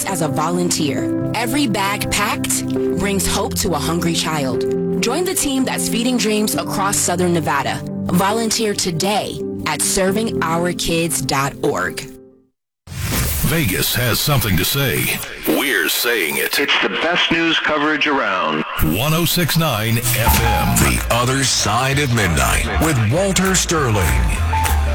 as a volunteer. Every bag packed brings hope to a hungry child. Join the team that's feeding dreams across Southern Nevada. Volunteer today at servingourkids.org. Vegas has something to say. We're saying it. It's the best news coverage around. 106.9 FM. The Other Side of Midnight with Walter Sterling.